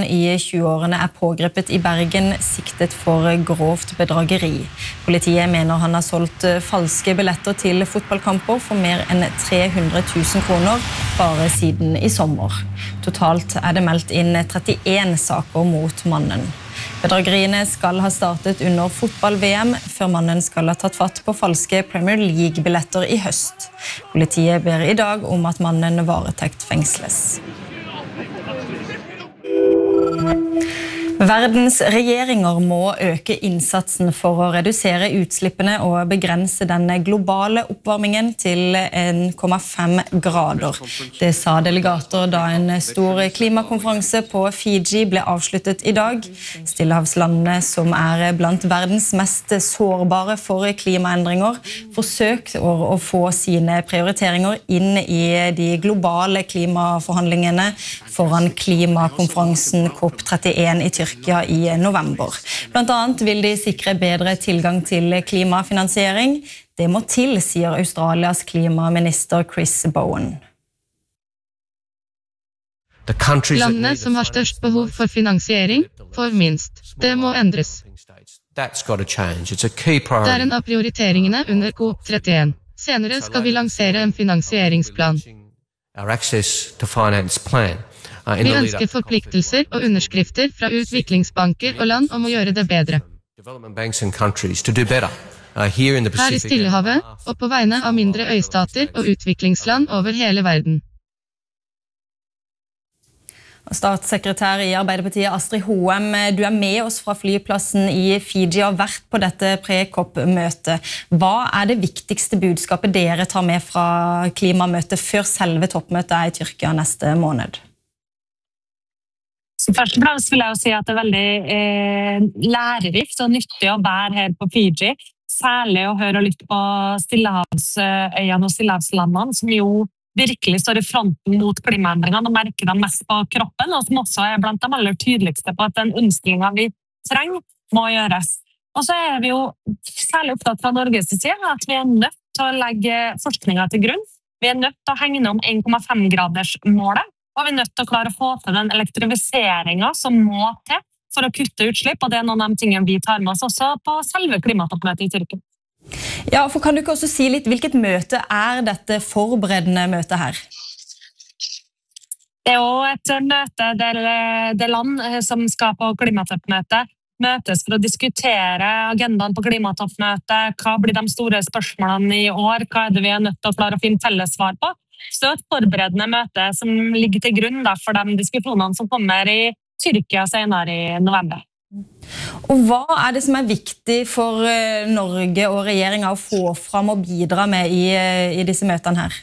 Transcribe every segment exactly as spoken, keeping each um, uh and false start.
i tjueårene er pågrepet i Bergen siktet for grovt bedrageri. Politiet mener han har solgt falske billetter til fotballkamper for mer enn tre hundre tusen kroner bare siden i sommer. Totalt er det meldt inn trettien saker mot mannen. Bedrageriene skal ha startet under fotball-V M, før mannen skal ha tatt fatt på falske Premier League-billetter i høst. Politiet ber i dag om at mannen varetektsfengsles. Verdens regjeringer må øke innsatsen for å redusere utslippene og begrense den globale oppvarmingen til en komma fem grader. Det sa delegater da en stor klimakonferanse på Fiji ble avsluttet i dag. Stillehavslandene, som er blant verdens mest sårbare for klimaendringer, forsøkte å få sine prioriteringer inn i de globale klimaforhandlingene foran klimakonferansen COP trettien i Tyrkia i november. Blant annet vil de sikre bedre tilgang til klimafinansiering. Det må til, sier Australias klimaminister Chris Bowen. Landene som har størst behov for finansiering får minst. Det må endres. Det er en av prioriteringene under COP trettien. Senere skal vi lansere en finansieringsplan. Vi ønsker forpliktelser og underskrifter fra utviklingsbanker og land om å gjøre det bedre. Her i Stillehavet, og på vegne av mindre øystater og utviklingsland over hele verden. Statssekretær i Arbeiderpartiet Astrid Hoem, du er med oss fra flyplassen i Fiji og har vært på dette pre-COP-møtet. Hva er det viktigste budskapet dere tar med fra klimamøtet før selve toppmøtet er i Tyrkia neste måned? Først og fremst vil jeg jo si at det er veldig eh, lærerikt og nyttig å være her på Fiji. Særlig å høre litt på Stillehavsøyene og Stillehavslandene, som jo virkelig står i fronten mot klimaendringene og merker dem mest på kroppen, og som også er blant de aller tydeligste på at den omstillingen vi trenger må gjøres. Og så er vi jo særlig opptatt fra Norges side at vi er nødt til å legge forskningen til grunn. Vi er nødt til å hegne om en komma fem graders målet. Og vi er nødt til å klare å få til den elektrifiseringen som må til for å kutte utslipp, og det er noen av de tingene vi tar med oss også på selve klimatoppmøtet i Tyrkia. Ja, for kan du ikke også si litt, hvilket møte er dette forberedende møtet her? Det er jo et møte der det land som skal på klimatoppmøtet møtes for å diskutere agendaen på klimatoppmøtet, hva blir de store spørsmålene i år, hva er det vi er nødt til å klare å finne felles svar på. Så et forberedende møte som ligger til grunn da, for de diskusjonene som kommer i Tyrkia senere i november. Og hva er det som er viktig for Norge og regjeringen å få fram og bidra med i, i disse møtene her?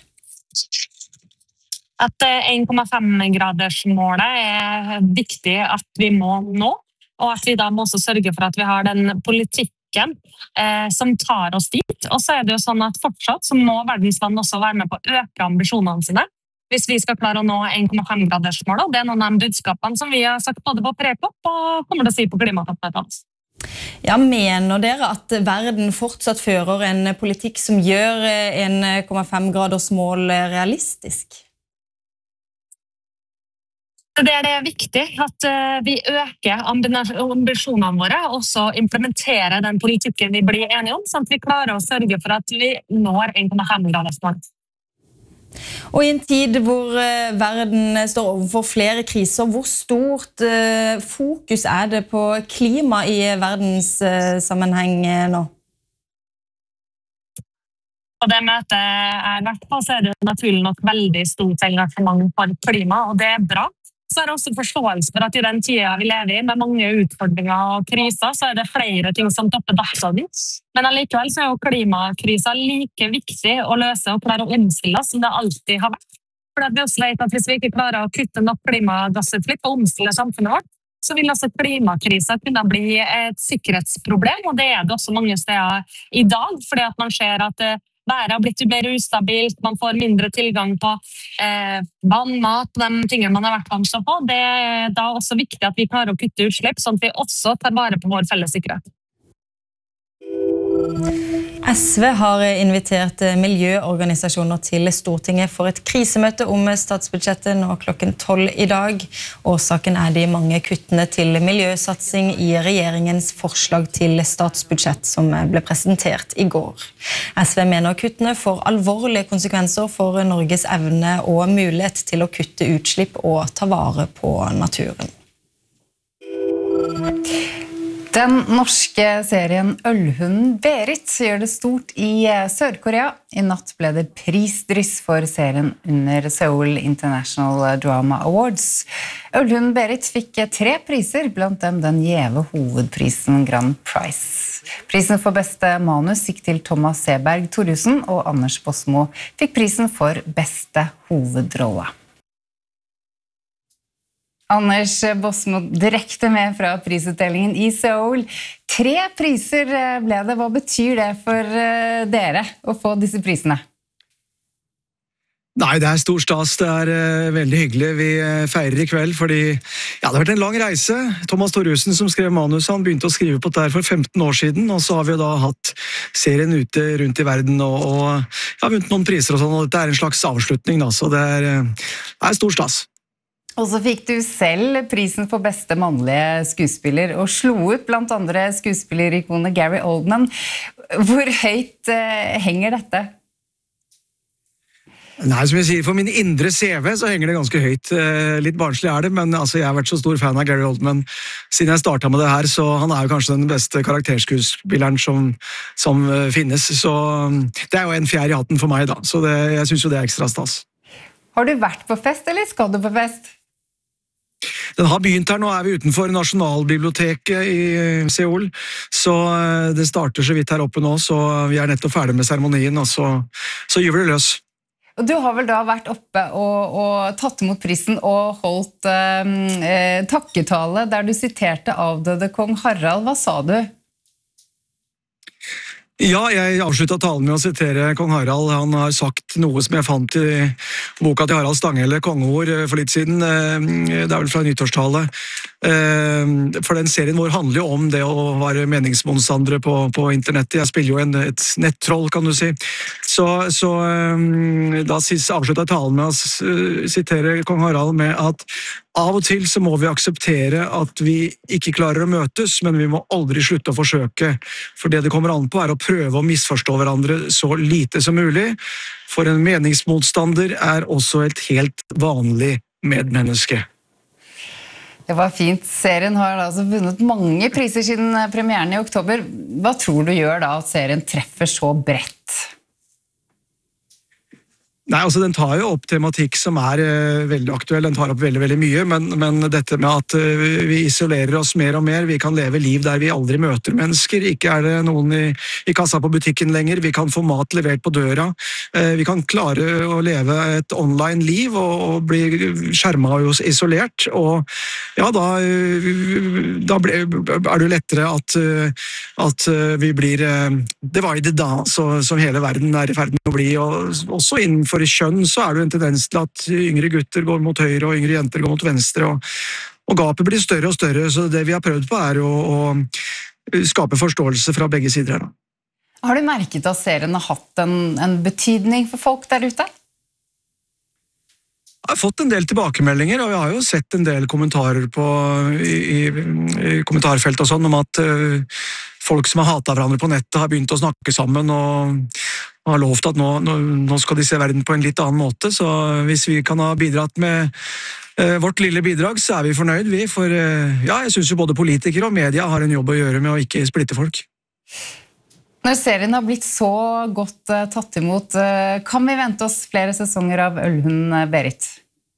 At en komma fem graders målet er viktig at vi må nå, og at vi da må også sørge for at vi har den politikken Eh, som tar oss dit. Og så er det jo sånn at fortsatt så må verdens land også være med på å øke ambisjonene sine hvis vi skal klare å nå en komma fem graders mål. Det er noen av de budskapene som vi har sagt både på pre-COP og kommer til å si på klimatoppmøtet. Ja, mener dere at verden fortsatt fører en politikk som gjør en komma fem graders mål realistisk? Det er det viktig at vi øker ambisjonene våre og også implementerer den politikken vi blir enige om, sånn at vi klarer å sørge for at vi når en komma fem graders mål. Og i en tid hvor verden står overfor flere kriser, hvor stort fokus er det på klima i verdenssammenheng nå? På det møtet jeg har vært på, så er det naturlig nok veldig stort engasjement for klima, og det er bra. Så er det også forståelse for at i den tiden vi lever i, med mange utfordringer og kriser, så er det flere ting som topper dagsordenen. Men allikevel så er jo klimakrisa like viktig å løse og klare å omstille oss som det alltid har vært. For vi også vet at hvis vi ikke klarer å kutte nok klimagassutslipp og omstille samfunnet vårt, så vil også klimakrisa kunne bli et sikkerhetsproblem, og det er det også mange steder i dag, fordi at man ser at været har blitt mer ustabilt, man får mindre tilgang på eh, vann, mat, de tingene man har vært vant til på. Det er da også viktig at vi klarer å kutte utslipp, sånn at vi også tar vare på vår felles sikkerhet. S V har invitert miljøorganisasjoner til Stortinget for et krisemøte om statsbudsjettet nå klokken tolv i dag. Årsaken er de mange kuttene til miljøsatsing i regjeringens forslag til statsbudsjett som ble presentert i går. S V mener kuttene får alvorlige konsekvenser for Norges evne og mulighet til å kutte utslipp og ta vare på naturen. Den norske serien Ølhunden Berit gjør det stort i Sør-Korea. I natt ble det prisdryss for serien under Seoul International Drama Awards. Ølhunden Berit fikk tre priser, blant dem den gjeve hovedprisen Grand Prize. Prisen for beste manus gikk til Thomas Seberg Thorjussen, og Anders Bosmo fikk prisen for beste hovedrolle. Anders Bosmo direkte med fra prisutdelingen i Seoul. Tre priser ble det. Hva betyr det for dere å få disse prisene? Nei, det er stor stas. Det er uh, veldig hyggelig. Vi uh, feirer i kveld fordi ja, det har vært en lang reise. Thomas Thorjussen som skrev manus, han begynte å skrive på det her for femten år siden, og så har vi jo da hatt serien ute rundt i verden og, og ja, vunnet noen priser og sånn, og dette er en slags avslutning da, så det er, uh, det er stor stas. Og så fikk du selv prisen for beste mannlige skuespiller, og slo ut blant andre skuespillerikonet Gary Oldman. Hvor høyt eh, henger dette? Nei, som jeg sier, for min indre C V så henger det ganske høyt. Litt barnslig er det, men altså, jeg har vært så stor fan av Gary Oldman siden jeg startet med det her, så han er jo kanskje den beste karakterskuespilleren som, som finnes. Så det er jo en fjær i hatten for meg da, så det, jeg synes jo det er ekstra stas. Har du vært på fest, eller skal du på fest? Den har begynt her, nå er vi utenfor Nasjonalbiblioteket i Seoul, så det starter så vidt her oppe nå, så vi er nettopp ferdig med seremonien, og så, så gjør vi det løs. Og du har vel da vært oppe og, og tatt imot prisen og holdt eh, takketale der du siterte avdøde kong Harald. Hva sa du? Ja, jeg avsluttet talen med å sitere kong Harald. Han har sagt noe som jeg fant i boka til Harald Stanghelle, Kongeord, for litt siden. Det er vel fra nyttårstale. For den serien vår handler jo om det å være meningsmotstandere på, på internettet. Jeg spiller jo en, et nettroll, kan du si. Så, så da avsluttet jeg talen med å sitere kong Harald med at av og til så må vi akseptere at vi ikke klarer å møtes, men vi må aldri slutte å forsøke. For det det kommer an på er å prøve å misforstå hverandre så lite som mulig. For en meningsmotstander er også et helt vanlig medmenneske. Det var fint. Serien har altså vunnet mange priser siden premieren i oktober. Hva tror du gjør da at serien treffer så bredt? Nei, altså den tar jo opp tematikk som er uh, veldig aktuell, den tar opp veldig, veldig mye, men, men dette med at uh, vi isolerer oss mer og mer, vi kan leve liv der vi aldri møter mennesker, ikke er det noen i, i kassa på butikken lenger, vi kan få mat levert på døra, uh, vi kan klare å leve et online liv og, og bli skjermet og isolert, og ja, da, uh, da ble, er det lettere at, uh, at uh, vi blir uh, divided da, så, som hele verden er i ferd med å bli, og også innenfor For i kjønn så er det en tendens til at yngre gutter går mot høyre og yngre jenter går mot venstre, og, og gapet blir større og større, så det vi har prøvd på er å, å skape forståelse fra begge sider her. Har du merket at serien har hatt en, en betydning for folk der ute? Jeg har fått en del tilbakemeldinger, og jeg har jo sett en del kommentarer på, i, i, i kommentarfelt og sånn, om at uh, folk som har hatet hverandre på nettet har begynt å snakke sammen, og har lovt at nå, nå, nå skal de se verden på en litt annen måte, så hvis vi kan ha bidratt med uh, vårt lille bidrag, så er vi fornøyd, vi, for uh, ja, jeg synes jo både politikere og media har en jobb å gjøre med å ikke splitte folk. Når serien har blitt så godt uh, tatt imot, uh, kan vi vente oss flere sesonger av Ølhunden Berit?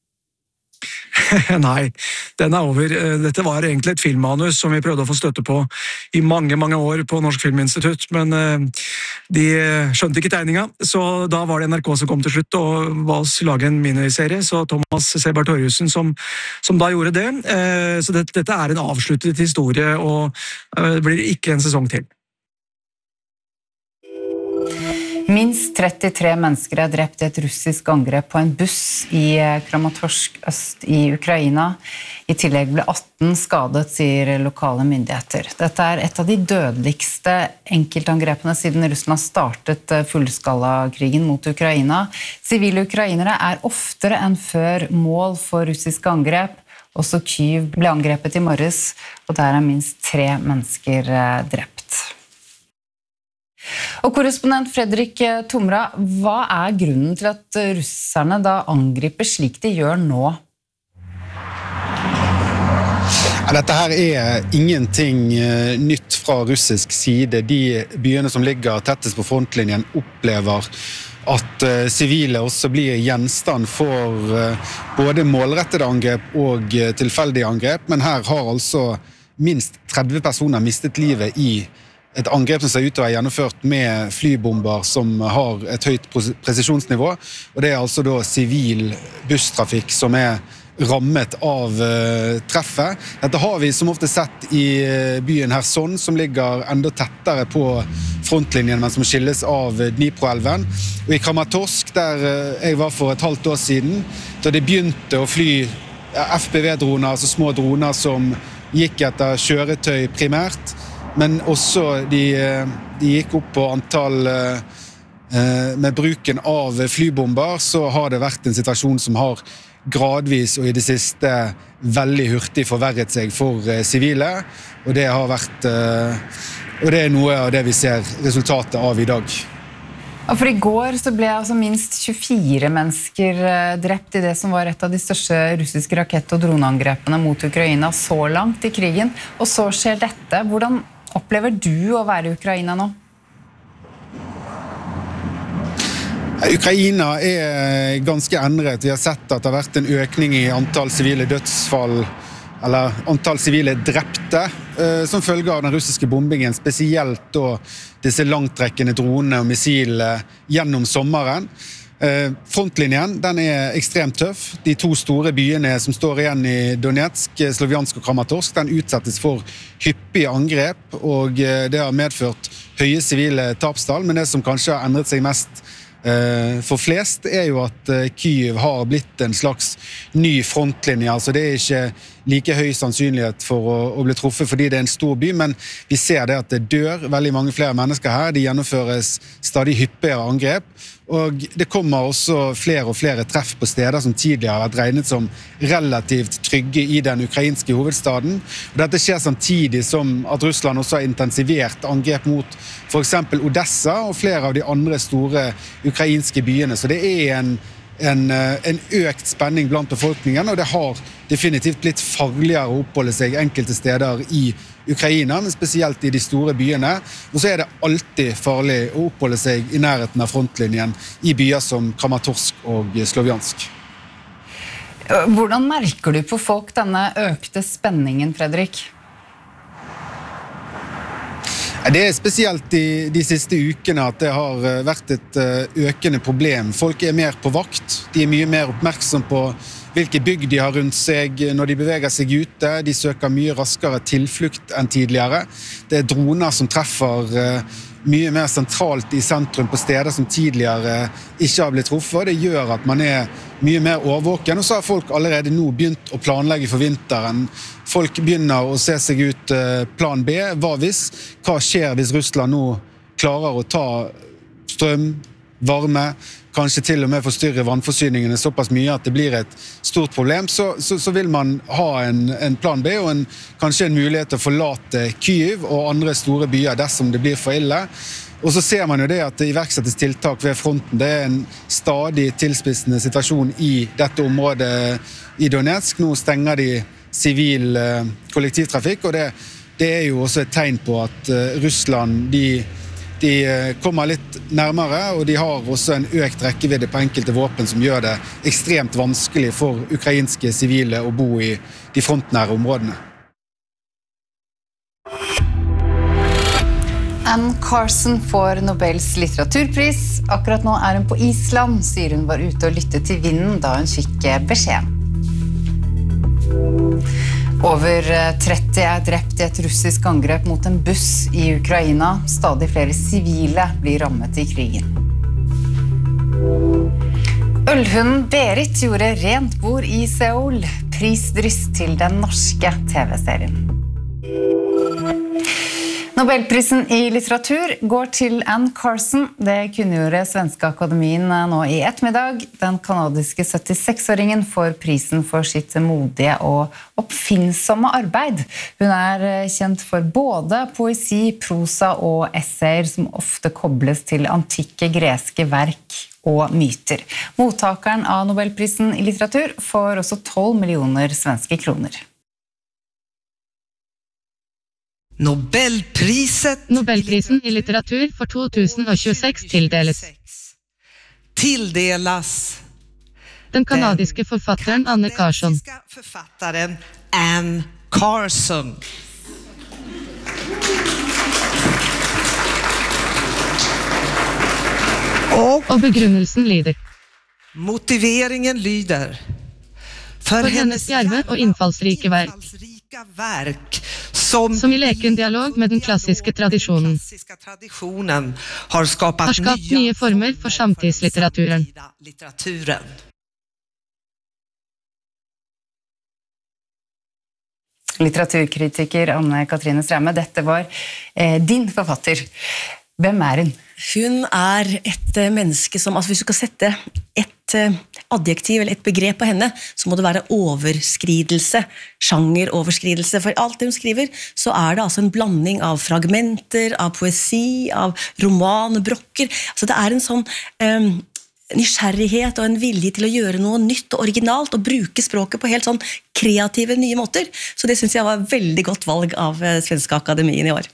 Nei, den er over. Dette var egentlig et filmmanus som vi prøvde å få støtte på i mange, mange år på Norsk Filminstitutt, men de skjønte ikke tegninga, så da var det N R K som kom til slutt og ba oss lage en miniserie, så Thomas Seberg Thorjussen som, som da gjorde det. Så dette, dette er en avsluttet historie, og det blir ikke en sesong til. Minst trettitre mennesker er drept i et russisk angrep på en buss i Kramatorsk øst i Ukraina. I tillegg ble atten skadet, sier lokale myndigheter. Dette er et av de dødeligste enkeltangrepene siden Russland startet fullskalakrigen mot Ukraina. Sivile ukrainere er oftere enn før mål for russiske angrep. Også Kyiv ble angrepet i morges, og der er minst tre mennesker drept. Og korrespondent Fredrik Tomra, hva er grunnen til at russerne da angriper slik de gjør nå? Dette her er ingenting nytt fra russisk side. De byene som ligger tettest på frontlinjen opplever at sivile også blir gjenstand for både målrettede angrep og tilfeldige angrep, men her har altså minst tretti personer mistet livet i et angrep som ser ut til å være gjennomført med flybomber som har et høyt presisjonsnivå, og det er altså da sivil busstrafikk som er rammet av uh, treffet. Dette har vi som ofte sett i uh, byen Kherson, som ligger enda tettere på frontlinjen, men som skilles av Dnipro-elven. Og i Kramatorsk, der uh, jeg var for et halvt år siden, da det begynte å fly F P V-droner, altså små droner som gikk etter kjøretøy primært, men også de, de gikk opp på antall uh, med bruken av flybomber, så har det vært en situasjon som har gradvis og i det siste veldig hurtig forverret seg for sivile, og det har vært og det er noe av det vi ser resultatet av i dag. Ja, for i går så ble altså minst tjuefire mennesker drept i det som var et av de største russiske rakett- og droneangrepene mot Ukraina så langt i krigen, og så skjer dette. Hvordan opplever du å være i Ukraina nå? Ukraina er ganske endret. Vi har sett at det har vært en økning i antall sivile dødsfall, eller antall sivile drepte, som følge av den russiske bombingen, spesielt da disse langtrekkende dronene og missilene gjennom sommeren. Frontlinjen, den er ekstremt tøff. De to store byene som står igjen i Donetsk, Sloviansk og Kramatorsk, den utsettes for hyppige angrep, og det har medført høye sivile tapstall, men det som kanskje har endret seg mest for flest er jo at Kyiv har blitt en slags ny frontlinje, altså det er ikke like høy sannsynlighet for å, å bli truffet fordi det er en stor by, men vi ser det at det dør veldig mange flere mennesker her, de gjennomføres stadig hyppigere angrep, og det kommer også flere og flere treff på steder som tidligere har vært regnet som relativt trygge i den ukrainske hovedstaden, og dette skjer samtidig som at Russland også har intensivert angrep mot for eksempel Odessa og flere av de andre store ukrainske byene, så det er en En, en økt spenning blant befolkningen, og det har definitivt blitt farligere å oppholde seg enkelte steder i Ukraina, men spesielt i de store byene. Og så er det alltid farlig å oppholde seg i nærheten av frontlinjen i byer som Kramatorsk og Sloviansk. Hvordan merker du på folk denne økte spenningen, Fredrik? Det er spesielt de, de siste ukene at det har vært et økende problem. Folk er mer på vakt, de er mye mer oppmerksom på hvilke bygg de har rundt seg når de beveger seg ute. De søker mye raskere tilflukt enn tidligere. Det er droner som treffer mye mer sentralt i sentrum på steder som tidligere ikke har blitt truffet, og det gjør at man er mye mer overvåken, og så har folk allerede nå begynt å planlegge for vinteren. Folk begynner å se seg ut plan B, hva hvis? Hva skjer hvis Russland nå klarer å ta strøm, varme, kanskje til og med forstyrre vannforsyningene såpass mye at det blir et stort problem, så, så, så vil man ha en, en plan B og en, kanskje en mulighet til å forlate Kyiv og andre store byer dersom det blir for ille. Og så ser man jo det at det iverksettes tiltak ved fronten. Det er en stadig tilspissende situasjon i dette området i Donetsk. Nå stenger de sivil kollektivtrafikk, og det, det er jo også et tegn på at Russland, de De kommer litt nærmere, og de har også en økt rekkevidde på enkelte våpen som gjør det ekstremt vanskelig for ukrainske sivile å bo i de frontnære områdene. Anne Carson får Nobels litteraturpris. Akkurat nå er hun på Island, sier hun var ute og lyttet til vinden da hun fikk beskjed. Over tretti er drept i et russisk angrep mot en buss i Ukraina. Stadig flere sivile blir rammet i krigen. Ølhunden Berit gjorde rent bord I Seoul, prisdryss til den norske T V-serien. Nobelprisen I litteratur går til Anne Carson. Det kunngjorde Svenske Akademien nå I ettermiddag. Den kanadiske syttiseks-åringen får prisen for sitt modige og oppfinnsomme arbeid. Hun er kjent for både poesi, prosa og essayer som ofte kobles til antikke greske verk og myter. Mottakeren av Nobelprisen I litteratur får også tolv millioner svenske kroner. Nobelpriset Nobelprisen I litteratur for to tusen tjueseks tildeles. Tildelas den kanadiske forfatteren Anne Carson. Den kanadiske forfatteren Anne Carson. Og, og begrunnelsen lyder. Motiveringen lyder. For, for hennes djerve og innfallsrike verk. verk som, som I leken dialog med den klassiske tradisjonen har skapat har skapt nye former for samtidslitteraturen. Litteraturkritiker Anne-Katrine Straume, dette var eh, din forfatter. Hvem er hun? Hun er et menneske som, altså hvis du skal sette et adjektiv eller et begrep på henne, så må det være overskridelse, sjangeroverskridelse. For alt det hun skriver, så er det altså en blanding av fragmenter, av poesi, av romanbrokker. Altså det er en sånn um, nysgjerrighet og en vilje til å gjøre noe nytt og originalt, og bruke språket på helt sånn kreative nye måter. Så det synes jeg var et veldig godt valg av Svenske Akademien I år.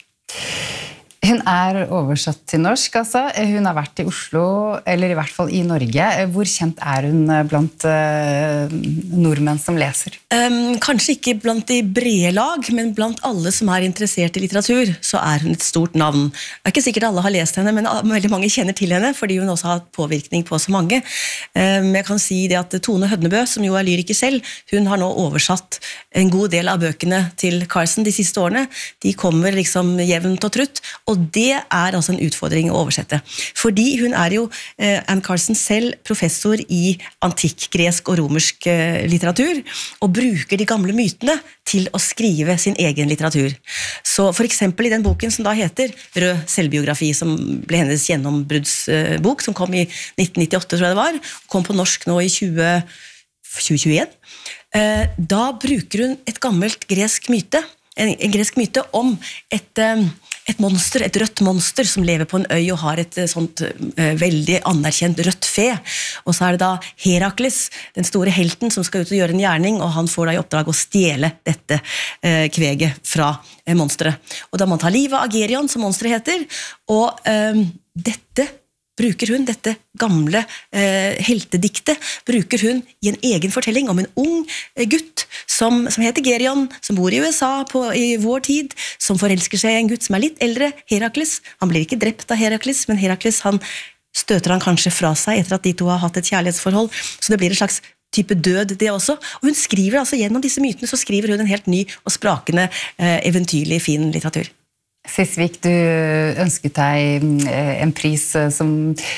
Hun er oversatt til norsk, altså. Hun har vært I Oslo, eller I hvert fall I Norge. Hvor kjent er hun blant uh, nordmenn som leser? Um, kanskje ikke blant de brede lag, men blant alle som er interessert I litteratur, så er hun et stort navn. Det er ikke sikkert alle har lest henne, men veldig mange kjenner til henne, fordi hun også har hatt påvirkning på så mange. Um, jeg kan si det at Tone Hødnebø, som jo er lyriker selv, hun har nå oversatt en god del av bøkene til Carson de siste årene. De kommer liksom jevnt og trutt, og Og det er altså en utfordring å oversette. Fordi hun er jo, eh, Anne Carson selv, professor I antikk, gresk og romersk eh, litteratur, og bruker de gamle mytene til å skrive sin egen litteratur. Så for eksempel I den boken som da heter Rød selvbiografi, som ble hennes gjennombruddsbok, som kom I nitten nittiåtte, tror jeg det var, kom på norsk nå I tjue tjueen, eh, da bruker hun et gammelt gresk myte, en, en gresk myte om et... Eh, et monster, et rødt monster som lever på en øy og har et sånt uh, veldig anerkjent rødt fe. Og så er det da Herakles, den store helten som skal ut og gjøre en gjerning, og han får da I oppdrag å stjele dette uh, kveget fra uh, monsteret. Og da må han ta livet av Agerion, som monsteret heter, og uh, dette bruker hun, dette gamle eh, heltediktet, bruker hun I en egen fortelling om en ung eh, gutt som, som heter Gerion, som bor I USA på, I vår tid, som forelsker seg I en gutt som er litt eldre, Herakles. Han blir ikke drept av Herakles, men Herakles han støter han kanskje fra seg etter at de to har hatt et kjærlighetsforhold, så det blir en slags type død det også. Og hun skriver altså gjennom disse mytene, så skriver hun en helt ny og sprakende, eh, eventyrlig fin litteratur. Sisvik, du ønsket deg en pris som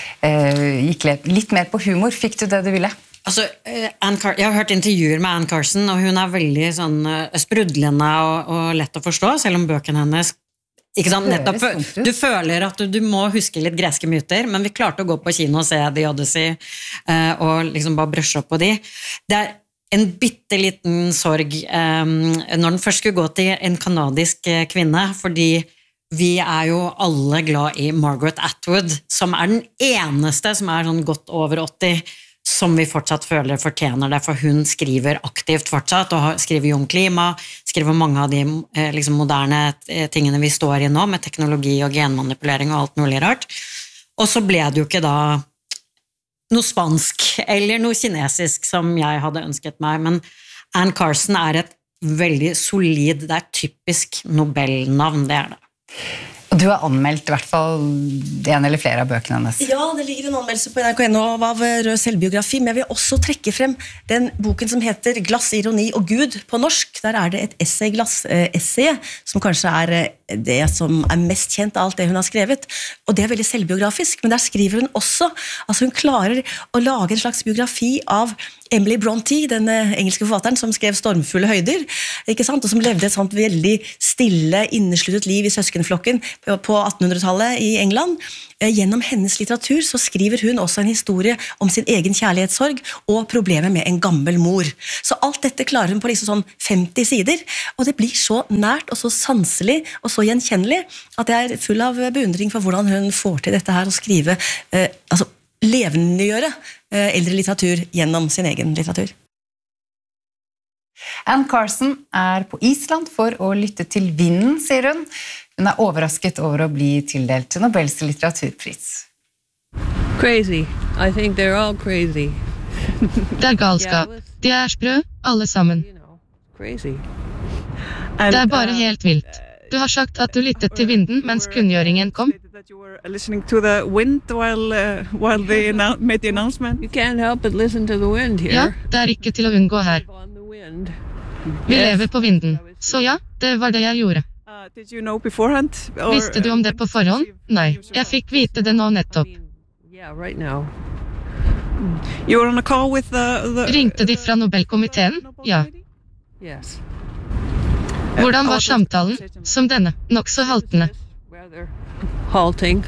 gikk litt mer på humor. Fikk du det du ville? Altså, Anne Car- jeg har hørt intervjuer med Anne Carson, og hun er veldig sånn, sprudlende og, og lett å forstå, selv om bøkene hennes ikke sant, nettopp, du føler at du, du må huske litt greske myter, men vi klarte å gå på kino og se The Odyssey og liksom bare brushe opp på de. Det er en bitteliten sorg um, når den først skulle gå til en kanadisk kvinne, fordi vi er jo alle glad I Margaret Atwood, som er den eneste som er sånn godt over åtti, som vi fortsatt føler fortjener det, for hun skriver aktivt fortsatt, og skriver jo om klima, skriver om mange av de eh, liksom moderne tingene vi står I nå, med teknologi og genmanipulering og alt mulig rart. Og så ble det jo ikke da noe spansk, eller noe kinesisk, som jeg hadde ønsket meg, men Anne Carson er et veldig solid, det er typisk Nobelnavn, det er det. Og du har anmeldt I hvert fall en eller flere av bøkene hennes. Ja, det ligger en anmeldelse på N R K N av Rød selvbiografi, men jeg vil også trekke frem den boken som heter Glass, ironi og Gud på norsk. Der er det et essayglass, eh, essay, som kanskje er det som er mest kjent av alt det hun har skrevet, og det er veldig selvbiografisk, men der skriver hun også, altså hun klarer å lage en slags biografi av Emily Brontë, den engelske forfatteren som skrev Stormfulle høyder, ikke sant? Og som levde et sånt veldig stille, innesluttet liv i søskenflokken på attenhundretallet i England. Gjennom hennes litteratur så skriver hun også en historie om sin egen kjærlighetssorg og problemet med en gammel mor. Så alt dette klarer hun på liksom sånn femti sider, og det blir så nært og så sanselig og så gjenkjennelig at jeg er full av beundring for hvordan hun får til dette her å skrive, eh, altså levendegjøre eh, eldre litteratur gjennom sin egen litteratur. Anne Carson er på Island for å lytte til vinden, sier hun. Hun er overrasket over å bli tildelt til Nobels litteraturpris. Crazy. I think they're all crazy. Det er galskap. De er sprø, alle sammen. Crazy. Det er bare helt vilt. Du har sagt at du lyttet til vinden mens kunngjøringen kom. Listening to the wind while uh, while they made the announcement. You can't help but listen to the wind here. Ja, det er ikke til å unngå her. Vi lever på vinden. Så ja, det var det jeg gjorde. Uh, did you know beforehand? Or, Visste du om det på forhånd? Nei, jeg fikk vite det nå nettopp. Yeah, right now. You were on a call with the, the Ringte de fra Nobelkomiteen? Ja. Yes. Hvordan var samtalen? Som denne, nok så haltende. Halting.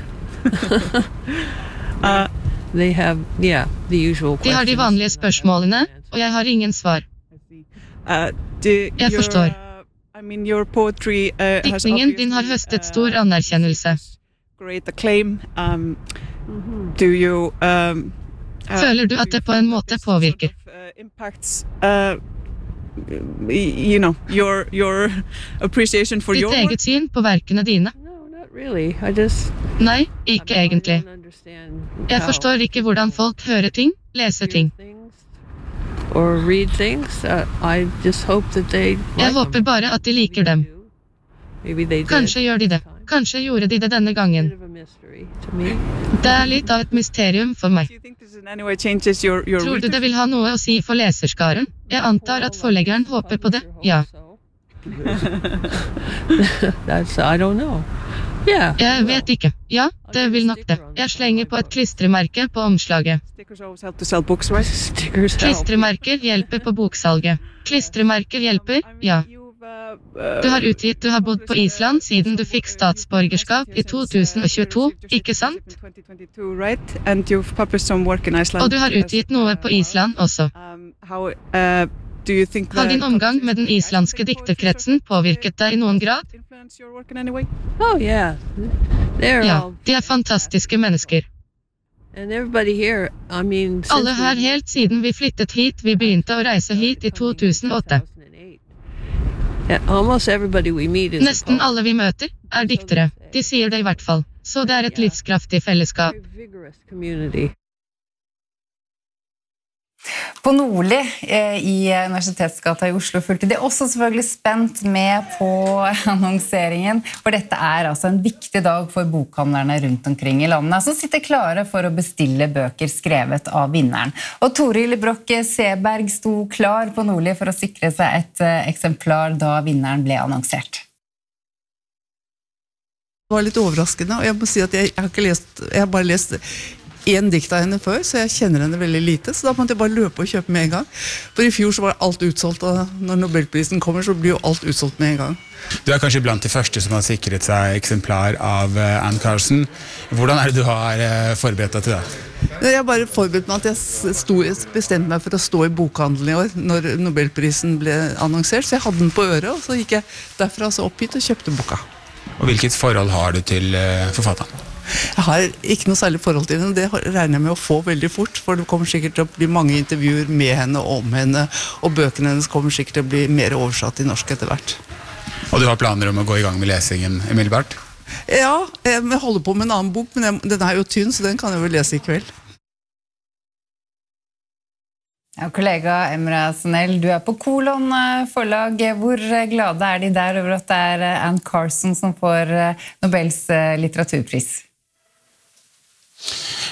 uh, they have, yeah, the usual questions. De har de vanlige spørsmålene, og jeg har ingen svar. Uh, the, jeg forstår. Uh, I mean, your poetry, uh, Diktningen din har høstet stor anerkjennelse. Great acclaim. Um, do you, um, uh, Føler du at det på en måte påvirker? Uh, impacts, uh, you know, your your appreciation for Ditt your eget syn på verkene dine? No, not really. I just Nei, ikke egentlig. Jeg forstår ikke hvordan folk hører ting, leser ting. Or read things. Uh, I just hope that they like Jeg håper bare at de liker dem. Kanskje gjør de det. Kanskje gjorde de det denne gangen. Det er litt av et mysterium for meg. Tror du det vil ha noe å si for leserskaren? Jeg antar at forleggeren håper på det, ja. That's, I don't know. Yeah. Jeg vet ikke. Ja, det vil nok det. Jeg slenger på et klistremerke på omslaget. Klistremerker hjelper på boksalget. Klistremerker hjelper, ja. Du har utgitt, du har bodd på Island siden du fikk statsborgerskap i to tusen og tjueto, ikke sant? Og du har utgitt noe på Island også. Har din omgang med den islandske dikterkretsen påvirket deg i noen grad? Oh, yeah. Ja, de er fantastiske mennesker. And everybody here, I mean, Alle her helt siden vi flyttet hit, vi begynte å reise hit i to tusen og åtte. Almost everybody we meet is Nesten alle vi møter er diktere. De sier det i hvert fall. Så det er et livskraftig fellesskap. På Nordli i Universitetsgata i Oslo fulgte de også selvfølgelig spent med på annonseringen, for dette er altså en viktig dag for bokhandlerne rundt omkring i landet, som sitter klare for å bestille bøker skrevet av vinneren. Og Toril Broch Seberg sto klar på Nordli for å sikre seg et eksemplar da vinneren ble annonsert. Det var litt overraskende, og jeg må si at jeg, jeg har ikke lest, jeg har bare lest en dikt av henne før, så jeg kjenner henne veldig lite, så da måtte jeg bare løpe og kjøpe med en gang. For i fjor så var alt utsolgt, og når Nobelprisen kommer så blir jo alt utsolgt med en gang. Du er kanskje blant de første som har sikret seg eksemplar av Anne Carson. Hvordan er det du har forberedt deg til det? Jeg har bare forberedt meg at jeg sto, bestemte meg for å stå i bokhandelen i år, når Nobelprisen ble annonsert, så jeg hadde den på øret, og så gikk jeg derfra så opp hit og kjøpte boka. Og hvilket forhold har du til forfatteren? Jeg har ikke noe særlig forhold til henne, det regner jeg med å få veldig fort, for det kommer sikkert til å bli mange intervjuer med henne og om henne, og bøkene hennes kommer sikkert til å bli mer oversatt i norsk etter hvert. Og du har planer om å gå i gang med lesingen umiddelbart? Ja, jeg holder på med en annen bok, men den er jo tynn, så den kan jeg vel lese i kveld. Ja, kollega Emra Sonell, du er på Kolon forlag. Hvor glade er de der over at det er Anne Carson som får Nobels litteraturpris?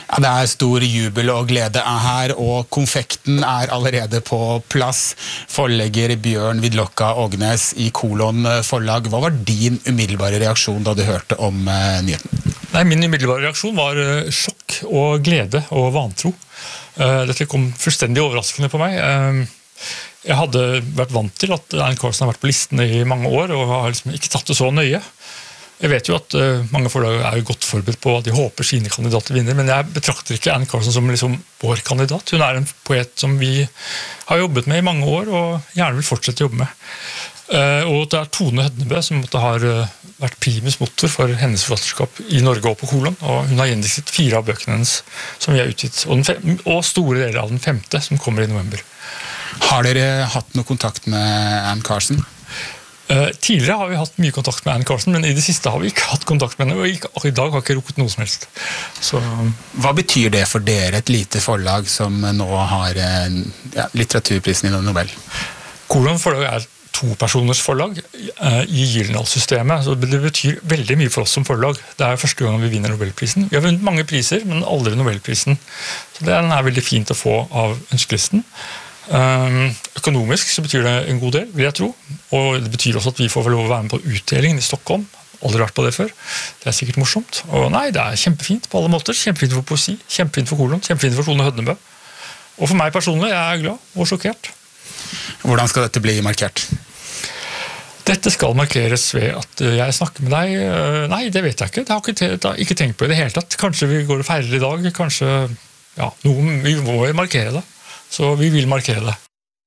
Ja, det er stor jubel og glede her, og konfekten er allerede på plass. Forlegger Bjørn Vidlokka Ågnes i Kolon forlag. Hva var din umiddelbare reaksjon da du hørte om uh, nyheten? Nei, min umiddelbare reaksjon var uh, sjokk og glede og vantro. Uh, dette kom fullstendig overraskende på meg. Uh, jeg hadde vært vant til at Anne Carson har vært på listene i mange år, og har liksom ikke tatt det så nøye. Jeg vet jo at uh, mange forlag er godt forberedt på at de håper sine kandidater vinner, men jeg betrakter ikke Anne Carson som liksom vår kandidat. Hun er en poet som vi har jobbet med i mange år, og gjerne vil fortsette å jobbe med. Uh, og det er Tone Hødnebø som måtte har uh, vært primus motor for hennes forfatterskap i Norge og på Kolon, og hun har gjendiktet fire av bøkene hennes som vi har utgitt, og, den fem, og store deler av den femte som kommer i november. Har dere hatt noe kontakt med Anne Carson? Uh, tidligere har vi hatt mye kontakt med Anne Carson, men i det siste har vi ikke hatt kontakt med henne, og ikke, og i dag har ikke rukket noe som helst. Så, hva betyr det for dere, et lite forlag som nå har uh, ja, litteraturprisen i Nobel? Kolon forlag er to personers forlag uh, i Gyldendal-systemet, så det betyr veldig mye for oss som forlag. Det er første gang vi vinner Nobelprisen. Vi har vunnet mange priser, men aldri Nobelprisen. Så den er veldig fint å få av ønskelisten. Um, økonomisk så betyr det en god del, vil jeg tro, og det betyr også at vi får vel lov å være med på utdelingen i Stockholm. Aldri vært på det før. Det er sikkert morsomt. Og nei, det er kjempefint på alle måter. Kjempefint for poesi, kjempefint for Kolon, kjempefint for Tone Hødnebø. Og for meg personlig, jeg er glad og sjokkert. Hvordan skal dette bli markert? Dette skal markeres ved at jeg snakker med deg. Nei, det vet jeg ikke. Det har ikke, det har ikke tenkt på i det hele tatt. Kanskje vi går og feirer i dag. Kanskje, ja, noe, vi må markere det. Så vi vil markere det.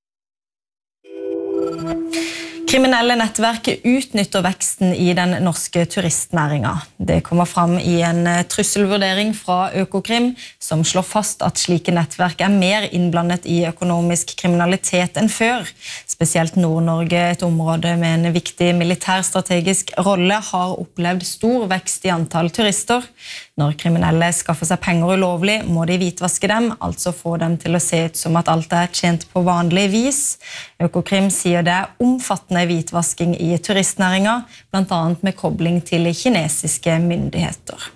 Kriminelle nettverk utnytter veksten i den norske turistnæringa. Det kommer fram i en trusselvurdering fra Økokrim, som slår fast at slike nettverk er mer innblandet i økonomisk kriminalitet enn før. Spesielt Nord-Norge, et område med en viktig militærstrategisk rolle, har opplevd stor vekst i antall turister. Når kriminelle skaffer seg penger ulovlig, må de hvitvaske dem, altså få dem til å se ut som at alt er tjent på vanlig vis. Økokrim sier det er omfattende hvitvasking i turistnæringa, blant annet med kobling til kinesiske myndigheter.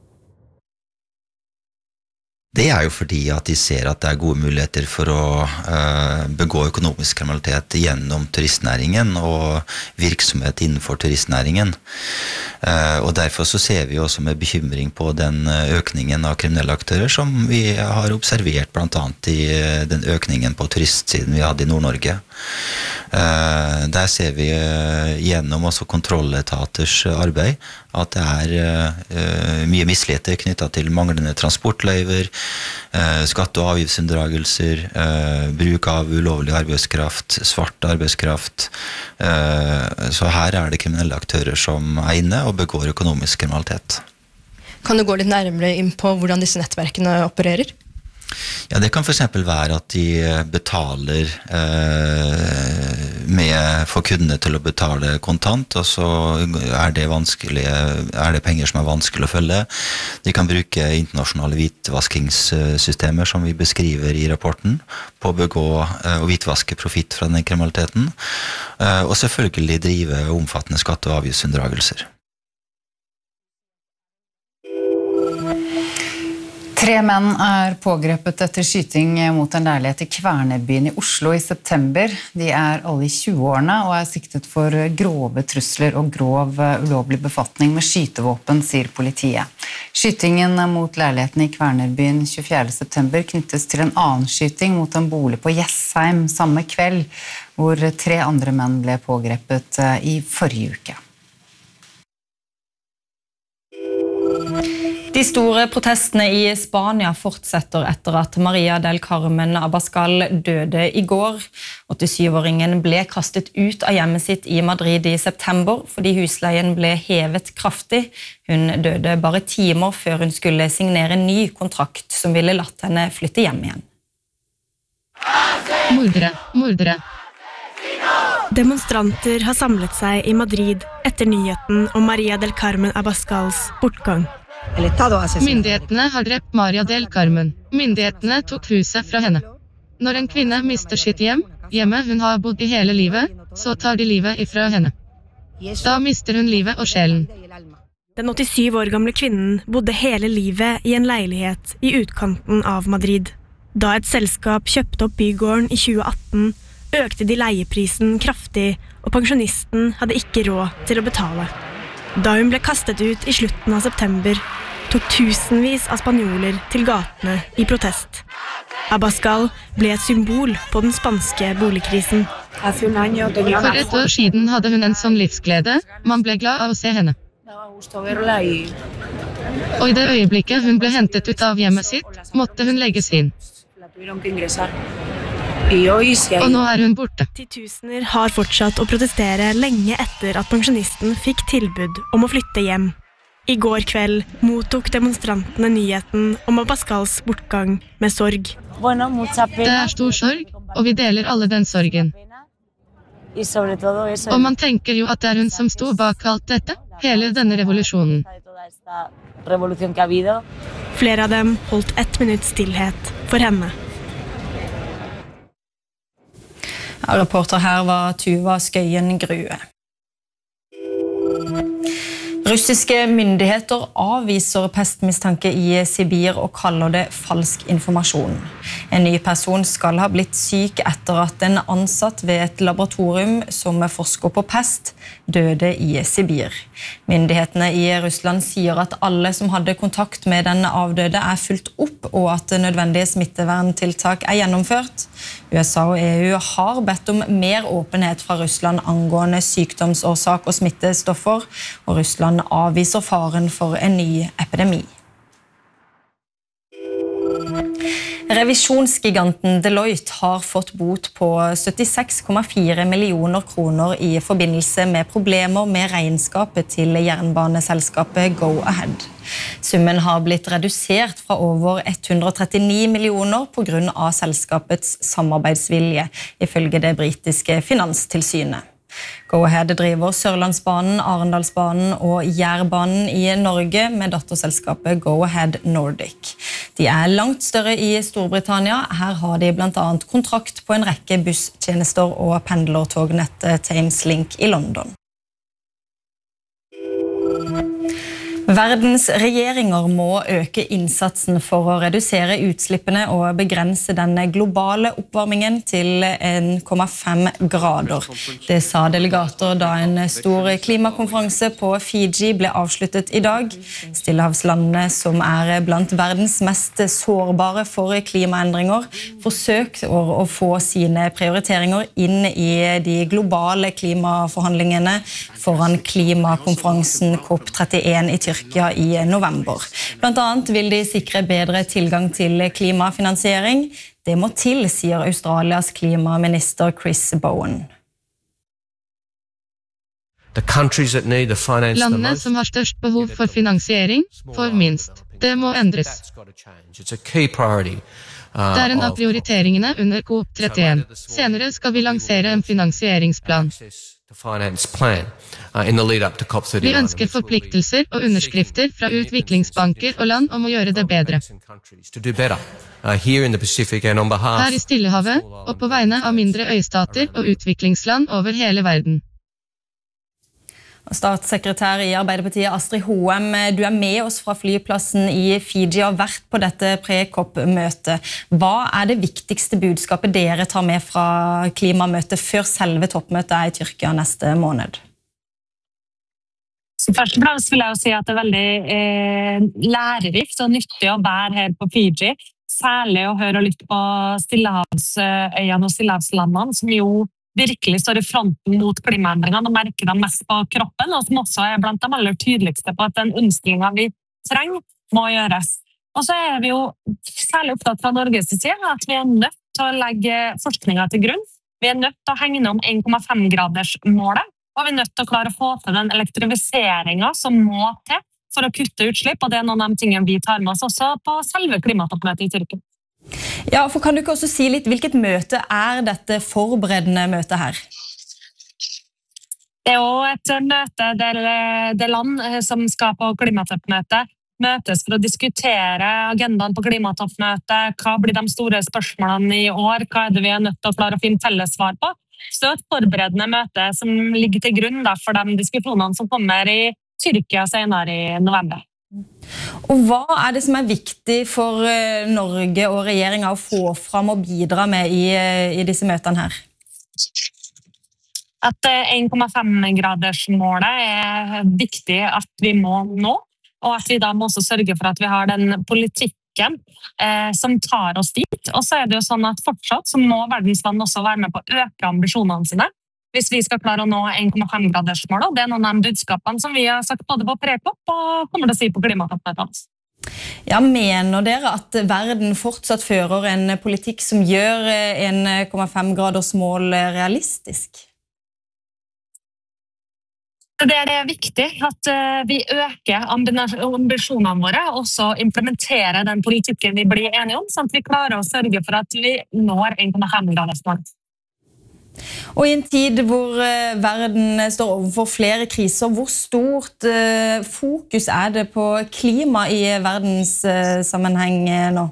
Det er jo fordi at de ser at det er gode muligheter for å uh, begå økonomisk kriminalitet gjennom turistnæringen og virksomhet innenfor turistnæringen. Uh, og derfor så ser vi også med bekymring på den økningen av kriminelle aktører som vi har observert blant annet i den økningen på turistsiden vi hadde i Nord-Norge. Uh, der ser vi uh, gjennom også kontrolletaters arbeid at det er uh, mye misligheter knyttet til manglende transportløyver, uh, skatte- og avgiftsunndragelser, uh, bruk av ulovlig arbeidskraft, svart arbeidskraft. Uh, så her er det kriminelle aktører som er inne og begår økonomisk kriminalitet. Kan du gå litt nærmere inn på hvordan disse nettverkene opererer? Ja, det kan for eksempel være at de betaler eh, med for kundene til å betale kontant, og så er det, vanskelig, er det penger som er vanskelig å følge. De kan bruke internasjonale hvitvaskingssystemer som vi beskriver i rapporten, på å begå eh, og hvitvaske profitt fra den kriminaliteten, eh, og selvfølgelig drive omfattende skatte- og avgiftsunndragelser. Tre menn er pågrepet etter skyting mot en leilighet i Kvernerbyen i Oslo i september. De er alle i tjueårene og er siktet for grove trusler og grov ulovlig befatning med skytevåpen, sier politiet. Skytingen mot leiligheten i Kvernerbyen tjuefjerde september knyttes til en annen skyting mot en bolig på Jessheim samme kveld, hvor tre andre menn ble pågrepet i forrige uke. De store protestene i Spania fortsetter etter at Maria del Carmen Abascal døde i går. åttisyvåringen ble kastet ut av hjemmet sitt i Madrid i september fordi husleien ble hevet kraftig. Hun døde bare timer før hun skulle signere en ny kontrakt som ville latt henne flytte hjem igjen. Mordere, mordere. Demonstranter har samlet seg i Madrid etter nyheten om Maria del Carmen Abascals bortgang. Myndighetene har drept Maria del Carmen. Myndighetene tok huset fra henne. Når en kvinne mister sitt hjem, hjemmet hun har bodd i hele livet, så tar de livet ifra henne. Da mister hun livet og sjelen. Den åttisyv år gamle kvinnen bodde hele livet i en leilighet i utkanten av Madrid. Da et selskap kjøpte opp bygården i tjue atten, økte de leieprisen kraftig, og pensjonisten hadde ikke råd til å betale. Da hun ble kastet ut i slutten av september, tok tusenvis av spanjoler til gatene i protest. Abascal ble et symbol på den spanske boligkrisen. For et år siden hadde hun en sånn livsglede, man ble glad av å se henne. Og i det øyeblikket hun ble hentet ut av hjemmet sitt, måtte hun legges inn. Og nå er hun borte. Titusener har fortsatt å protestere lenge etter at pensjonisten fikk tilbud om å flytte hjem. I går kveld mottok demonstrantene nyheten om Abascals bortgang med sorg. Det er stor sorg, og vi deler alle den sorgen. Og man tenker jo at det er hun som sto bak alt dette, hele denne revolusjonen. Flere av dem holdt ett minutts stillhet for henne. Ja, reporter her var Tuva Skøyen Grue. Russiske myndigheter avviser pestmistanke i Sibir og kaller det falsk informasjon. En ny person skal ha blitt syk etter at en ansatt ved et laboratorium som forsker på pest døde i Sibir. Myndighetene i Russland sier at alle som hadde kontakt med den avdøde er fulgt opp, og at nødvendige smitteverntiltak er gjennomført. U S A og E U har bedt om mer åpenhet fra Russland angående sykdomsårsak og smittestoffer, og Russland avviser faren for en ny epidemi. Revisjonsgiganten Deloitte har fått bot på syttiseks komma fire millioner kroner i forbindelse med problemer med regnskapet til jernbaneselskapet Go-Ahead. Summen har blitt redusert fra over hundre og trettini millioner på grunn av selskapets samarbeidsvilje, ifølge det britiske finanstilsynet. Go-Ahead driver Sørlandsbanen, Arendalsbanen og Jærbanen i Norge med datterselskapet Go-Ahead Nordic. De er langt større i Storbritannia. Her har de blant annet kontrakt på en rekke busstjenester og pendlertognettet Thames Link i London. Verdens regjeringer må øke innsatsen for å redusere utslippene og begrense den globale oppvarmingen til en komma fem grader. Det sa delegater da en stor klimakonferanse på Fiji ble avsluttet i dag. Stillehavslandene, som er blant verdens mest sårbare for klimaendringer, forsøker å få sine prioriteringer inn i de globale klimaforhandlingene foran klimakonferansen COP trettien i Tyrkia i november. Blant annet vil de sikre bedre tilgang til klimafinansiering. Det må til, sier Australias klimaminister Chris Bowen. Landene som har størst behov for finansiering får minst. Det må endres. Det er en av prioriteringene under COP trettien. Senere skal vi lansere en finansieringsplan. Vi ønsker forpliktelser og underskrifter fra utviklingsbanker og land om å gjøre det bedre. Her i Stillehavet, og på vegne av mindre øystater og utviklingsland over hele verden. Statssekretær i Arbeiderpartiet Astrid Hoem, du er med oss fra flyplassen i Fiji og har vært på dette pre-COP-møtet. Hva er det viktigste budskapet dere tar med fra klimamøtet før selve toppmøtet er i Tyrkia neste måned? Først og fremst vil jeg jo si at det er veldig eh, lærerikt og nyttig å være her på Fiji. Særlig å høre litt på Stillehavsøyene og Stillehavslandene, som jo virkelig står i fronten mot klimaendringene og merker dem mest på kroppen, og som også er blant de aller tydeligste på at den omstillingen vi trenger må gjøres. Og så er vi jo særlig opptatt fra Norges side at vi er nødt til å legge forskningen til grunn. Vi er nødt til å hegne om en komma fem graders målet, og vi er nødt til å klare å få til den elektrifiseringen som må til for å kutte utslipp, og det er noen av de tingene vi tar med oss også på selve klimatoppmøtet i Tyrkia. Ja, for kan du ikke også si litt, hvilket møte er dette forberedende møtet her? Det er jo et møte der det land som skal på klimatoppmøtet møtes for å diskutere agendaen på klimatoppmøtet, hva blir de store spørsmålene i år, hva er det vi er nødt til å klare å finne felles svar på. Så et forberedende møte som ligger til grunn da, for de diskusjonene som kommer i Tyrkia senere i november. Og hva er det som er viktig for Norge og regjeringen å få fram og bidra med i, i disse møtene her? At en komma fem-gradersmålet er viktig at vi må nå, og at vi da må også sørge for at vi har den politikken eh, som tar oss dit. Og så er det jo sånn at fortsatt så må verdens land også være med på å øke ambisjonene sine, hvis vi skal klare å nå en komma fem-gradersmålet. Det er noen av de budskapene som vi har sagt både på pre-COP og kommer til å si på klimatoppmøtet. Ja, mener dere at verden fortsatt fører en politikk som gjør en komma fem-gradersmål realistisk? Det er det viktig at vi øker ambisjonene våre og også implementerer den politikken vi blir enige om, sånn at vi klarer å sørge for at vi når en komma fem-gradersmålet. Og i en tid hvor verden står overfor flere kriser, hvor stort fokus er det på klima i verdenssammenheng nå?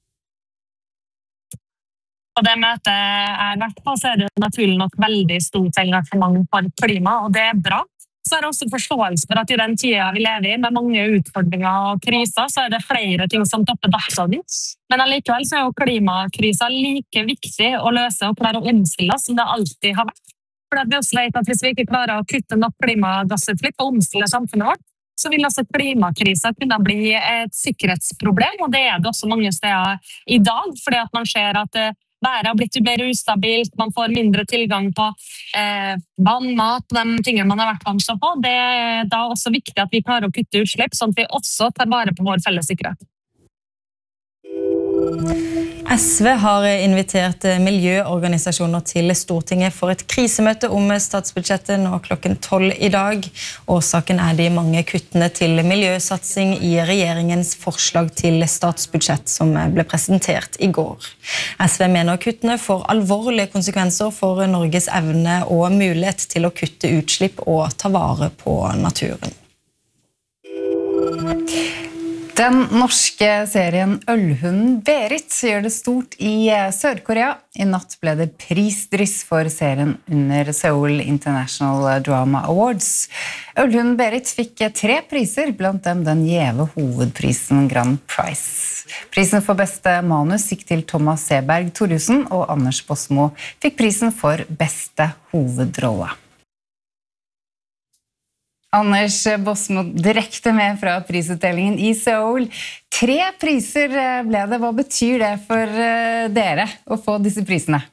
På det møtet jeg har vært på, så er det naturlig nok veldig stort engasjement for klima, og det er bra. Så er det også forståelse for at i den tiden vi lever i, med mange utfordringer og kriser, så er det flere ting som topper dagsordenen. Men allikevel så er jo klimakrisa like viktig å løse og klare å omstille som det alltid har vært. For vi også vet at hvis vi ikke klarer å kutte nok klimagassutslipp og omstille samfunnet vårt, så vil også klimakrisa kunne bli et sikkerhetsproblem, og det er det også mange steder i dag, fordi at man ser at været har blitt mer ustabilt, man får mindre tilgang på eh, vann, mat, de tingene man har vært vant på. Det er da også viktig at vi klarer å kutte utslipp, sånn at vi også tar vare på vår felles sikkerhet. S V har invitert miljøorganisasjoner til Stortinget for et krisemøte om statsbudsjettet nå klokken tolv i dag. Årsaken er de mange kuttene til miljøsatsing i regjeringens forslag til statsbudsjett som ble presentert i går. S V mener kuttene får alvorlige konsekvenser for Norges evne og mulighet til å kutte utslipp og ta vare på naturen. Den norske serien Ølhunden Berit gjør det stort i Sør-Korea. I natt ble det prisdryss for serien under Seoul International Drama Awards. Ølhunden Berit fikk tre priser, blant dem den gjeve hovedprisen Grand Prize. Prisen for beste manus gikk til Thomas Seberg Thorjussen, og Anders Bosmo fikk prisen for beste hovedrolle. Anders Bosmo direkte med fra prisutdelingen i Seoul. Tre priser ble det. Hva betyr det for dere å få disse prisene?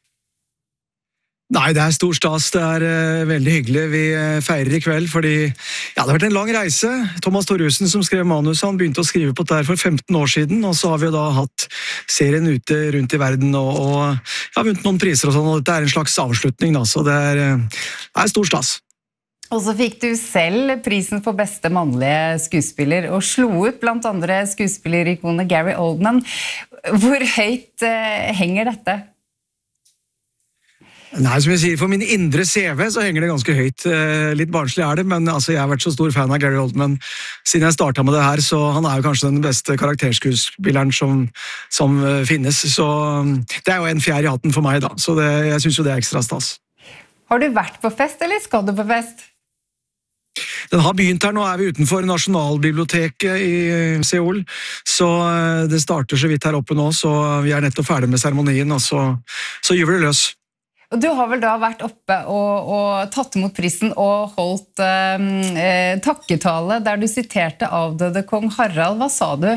Nei, det er stor stas. Det er uh, veldig hyggelig. Vi uh, feirer i kveld, fordi ja, det har vært en lang reise. Thomas Thorjussen, som skrev manus, han begynte å skrive på det her for femten år siden, og så har vi da hatt serien ute rundt i verden, og, og ja, vunnet noen priser og sånn, og dette er en slags avslutning, da, så det er, uh, det er stor stas. Og så fikk du selv prisen for beste mannlige skuespiller, og slo ut blant andre skuespillerikonet Gary Oldman. Hvor høyt uh, henger dette? Nei, som jeg sier, for min indre C V så henger det ganske høyt. Litt barnslig er det, men altså, jeg har vært så stor fan av Gary Oldman siden jeg startet med det her, så han er jo kanskje den beste karakterskuespilleren som, som finnes. Så det er jo en fjær i hatten for meg da, så det, jeg synes jo det er ekstra stas. Har du vært på fest, eller skal du på fest? Den har begynt her, nå er vi utenfor Nasjonalbiblioteket i Seoul, så det starter så vidt her oppe nå, så vi er nettopp ferdig med seremonien, og så, så gjør vi det løs. Og du har vel da vært oppe og, og tatt imot prisen og holdt eh, takketale der du siterte avdøde kong Harald. Hva sa du?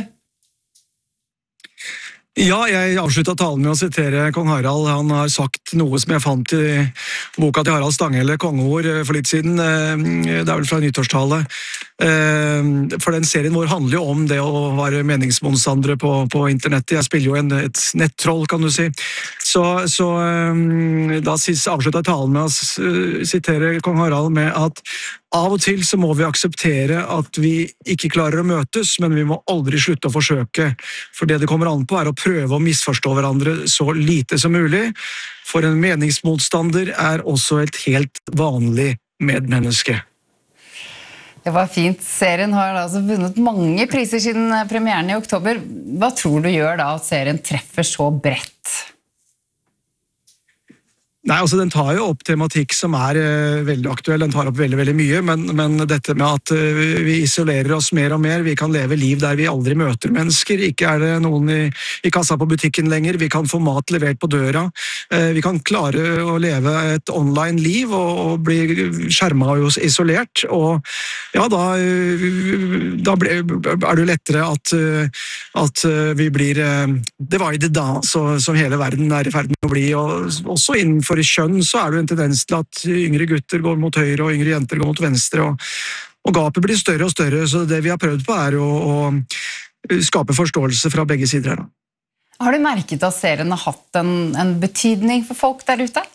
Ja, jeg avsluttet talen med å sitere kong Harald. Han har sagt noe som jeg fant i boka til Harald Stanghelle, kongeord, for litt siden. Det er vel fra nyttårstale. For den serien vår handler jo om det å være meningsmotstandere på, på internettet. Jeg spiller jo en, et nettroll, kan du si. Så, så da avsluttet jeg talen med å sitere kong Harald med at av og til så må vi akseptere at vi ikke klarer å møtes, men vi må aldri slutte å forsøke. For det det kommer an på er å prøve å misforstå hverandre så lite som mulig. For en meningsmotstander er også et helt vanlig medmenneske. Det var fint. Serien har altså vunnet mange priser siden premieren i oktober. Hva tror du gjør da at serien treffer så bredt? Nei, altså den tar jo opp tematikk som er uh, veldig aktuell, den tar opp veldig, veldig mye, men, men dette med at uh, vi isolerer oss mer og mer, vi kan leve liv der vi aldri møter mennesker, ikke er det noen i, i kassa på butikken lenger, vi kan få mat levert på døra, uh, vi kan klare å leve et online liv og, og bli skjermet og isolert, og ja, da, uh, da ble, er det lettere at, uh, at uh, vi blir uh, divided da, så, som hele verden er i ferd med å bli, og også innenfor i kjønn så er det en tendens til at yngre gutter går mot høyre og yngre jenter går mot venstre, og, og gapet blir større og større, så det vi har prøvd på er å, å skape forståelse fra begge sider her. Har du merket at serien har hatt en, en betydning for folk der ute?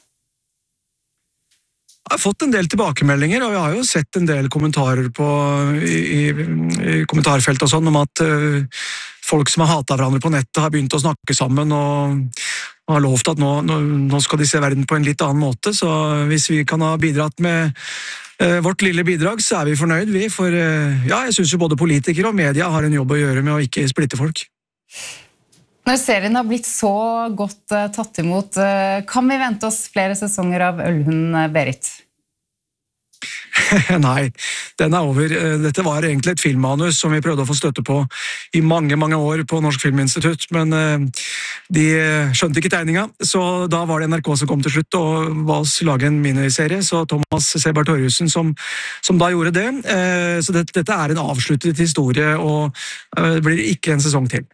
Jeg har fått en del tilbakemeldinger, og jeg har jo sett en del kommentarer på, i, i, i kommentarfelt og sånn, om at uh, folk som har hatet hverandre på nettet har begynt å snakke sammen, og har lovt at nå, nå, nå skal de se verden på en litt annen måte, så hvis vi kan ha bidratt med uh, vårt lille bidrag, så er vi fornøyd, vi, for uh, ja, jeg synes jo både politikere og media har en jobb å gjøre med å ikke splitte folk. Når serien har blitt så godt uh, tatt imot, uh, kan vi vente oss flere sesonger av Ølhund Berit? Nei, den er over. Dette var egentlig et filmmanus som vi prøvde å få støtte på i mange, mange år på Norsk Filminstitutt, men de skjønte ikke tegninga, så da var det N R K som kom til slutt og ba oss lage en miniserie, så Thomas Seberg Torjussen som, som da gjorde det. Så dette, dette er en avsluttet historie, og det blir ikke en sesong til.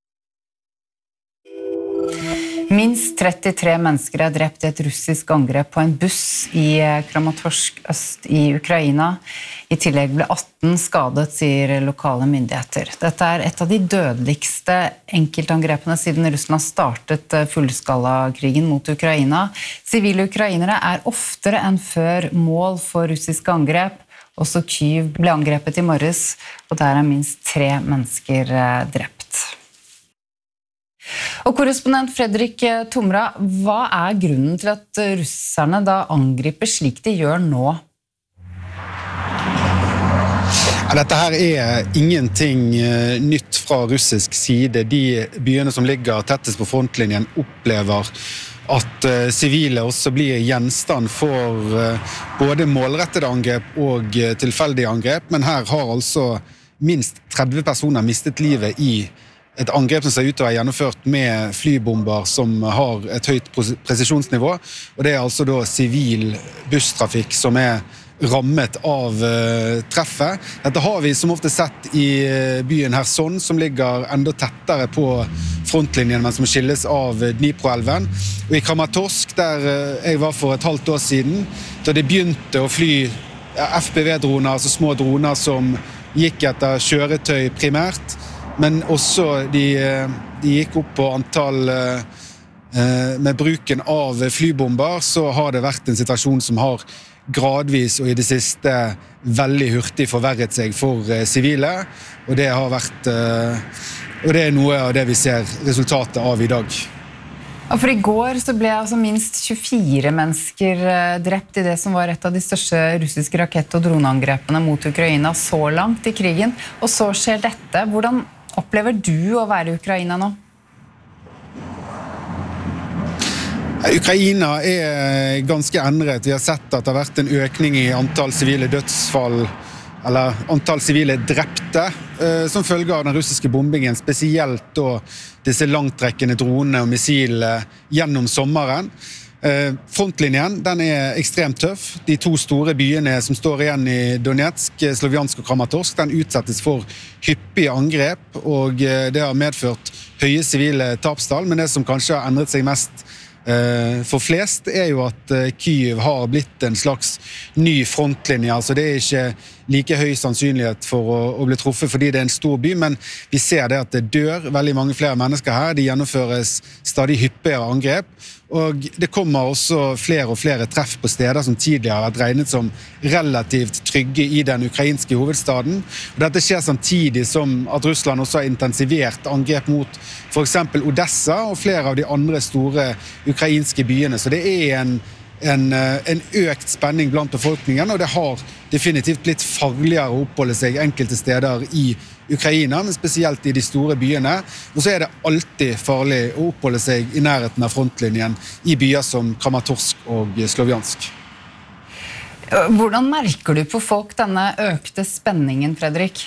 Minst trettitre mennesker er drept i et russisk angrep på en buss i Kramatorsk øst i Ukraina. I tillegg ble atten skadet, sier lokale myndigheter. Dette er et av de dødeligste enkeltangrepene siden Russland startet fullskalakrigen mot Ukraina. Sivile ukrainere er oftere enn før mål for russiske angrep. Også Kyiv ble angrepet i morges, og der er minst tre mennesker drept. Og korrespondent Fredrik Tomra, hva er grunnen til at russerne da angriper slik de gjør nå? Dette her er ingenting nytt fra russisk side. De byene som ligger tettest på frontlinjen opplever at sivile også blir gjenstand for både målrettede angrep og tilfeldige angrep, men her har altså minst tretti personer mistet livet i et angrep som ser ut til å være gjennomført med flybomber som har et høyt presisjonsnivå, og det er altså da sivil busstrafikk som er rammet av uh, treffet. Dette har vi som ofte sett i uh, byen Kherson, som ligger enda tettere på frontlinjen, men som skilles av uh, Dnipro-elven. Og i Kramatorsk, der uh, jeg var for et halvt år siden, da det begynte å fly uh, F P V-droner, altså små droner som gikk etter kjøretøy primært, men også de, de gikk opp på antall eh, med bruken av flybomber, så har det vært en situasjon som har gradvis og i det siste veldig hurtig forverret seg for sivile, og det har vært eh, og det er noe av det vi ser resultatet av i dag. For i går så ble altså minst tjuefire mennesker drept i det som var et av de største russiske rakett- og droneangrepene mot Ukraina så langt i krigen, og så skjer dette. Hvordan opplever du å være i Ukraina nå? Ukraina er ganske endret. Vi har sett at det har vært en økning i antall sivile dødsfall, eller antall sivile drepte, som følge av den russiske bombingen, spesielt da disse langtrekkende dronene og missilene gjennom sommeren. Frontlinjen, den er ekstremt tøff. De to store byene som står igjen i Donetsk, Sloviansk og Kramatorsk, den utsettes for hyppige angrep, og det har medført høye sivile tapstall, men det som kanskje har endret seg mest for flest er jo at Kyiv har blitt en slags ny frontlinje, altså det er ikke like høy sannsynlighet for å, å bli truffet fordi det er en stor by, men vi ser det at det dør veldig mange flere mennesker her, de gjennomføres stadig hyppigere angrep, og det kommer også flere og flere treff på steder som tidligere har vært regnet som relativt trygge i den ukrainske hovedstaden, og dette skjer samtidig som at Russland også har intensivert angrep mot for eksempel Odessa og flere av de andre store ukrainske byene, så det er en en, en økt spenning blant befolkningen, og det har definitivt blitt farligere å oppholde seg enkelte steder i Ukraina, men spesielt i de store byene. Og så er det alltid farlig å oppholde seg i nærheten av frontlinjen i byer som Kramatorsk og Slovjansk. Hvordan merker du på folk denne økte spenningen, Fredrik?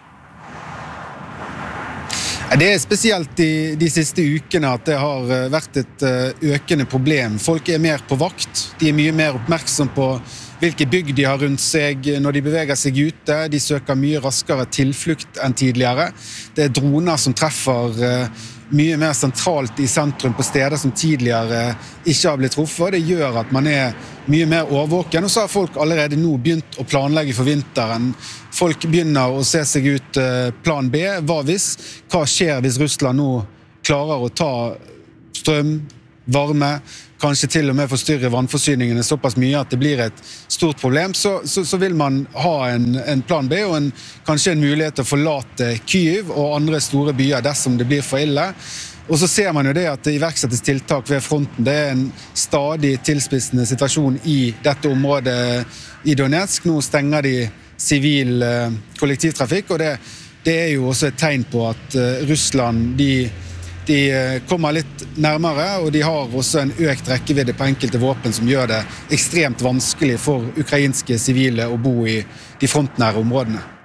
Det er spesielt de, de siste ukene at det har vært et økende problem. Folk er mer på vakt, de er mye mer oppmerksom på hvilke bygg de har rundt seg når de beveger seg ute. De søker mye raskere tilflukt enn tidligere. Det er droner som treffer mye mer sentralt i sentrum på steder som tidligere ikke har blitt truffet. Det gjør at man er mye mer overvåken, og så har folk allerede nå begynt å planlegge for vinteren. Folk begynner å se seg ut plan B. Hva hvis? Hva skjer hvis Russland nå klarer å ta strøm, varme, kanskje til og med forstyrre vannforsyningene såpass mye at det blir et stort problem, så, så, så vil man ha en, en plan B og en, kanskje en mulighet til å forlate Kyiv og andre store byer dersom det blir for ille. Og så ser man jo det at det iverksettes tiltak ved fronten. Det er en stadig tilspissende situasjon i dette området i Donetsk. Nå stenger de sivil kollektivtrafikk, og det, det er jo også et tegn på at Russland, de De kommer litt nærmere, og de har også en økt rekkevidde på enkelte våpen som gjør det ekstremt vanskelig for ukrainske sivile å bo i de frontnære områdene.